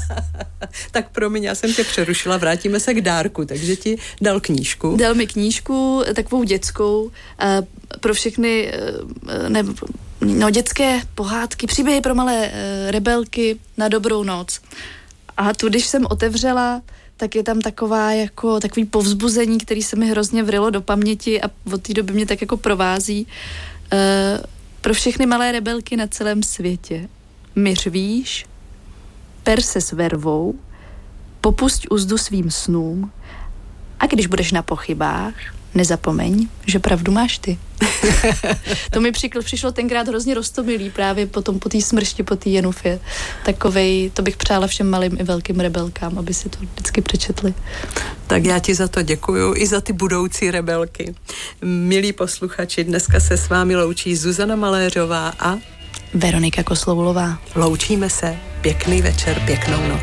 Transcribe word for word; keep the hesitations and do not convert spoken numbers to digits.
Tak promiň, já jsem tě přerušila, vrátíme se k dárku, takže ti dal knížku. Dal mi knížku, takovou dětskou, pro všechny, ne, no, dětské pohádky, příběhy pro malé rebelky na dobrou noc. A tu, když jsem otevřela, tak je tam taková jako takový povzbuzení, který se mi hrozně vrylo do paměti a od té doby mě tak jako provází. Uh, pro všechny malé rebelky na celém světě. My řvíš, per se s vervou, popusť uzdu svým snům a když budeš na pochybách, nezapomeň, že pravdu máš ty. To mi přišlo, přišlo tenkrát hrozně roztomilý právě potom po té smršti, po té Jenufě. Takovej, to bych přála všem malým i velkým rebelkám, aby si to vždycky přečetli. Tak já ti za to děkuju i za ty budoucí rebelky. Milí posluchači, dneska se s vámi loučí Zuzana Maléřová a Veronika Kosloulová. Loučíme se. Pěkný večer, pěknou noc.